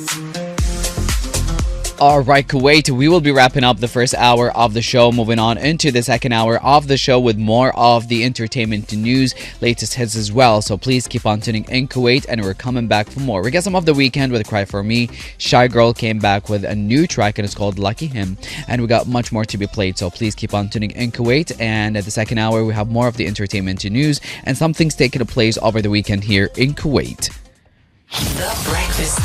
All right, Kuwait, we will be wrapping up the first hour of the show, moving on into the second hour of the show with more of the entertainment news, latest hits as well. So please keep on tuning in, Kuwait, and we're coming back for more. We got some of the weekend with Cry For Me. Shy Girl came back with a new track and it's called Lucky Him. And we got much more to be played, so please keep on tuning in, Kuwait. And at the second hour, we have more of the entertainment news and some things taking place over the weekend here in Kuwait. The Breakfast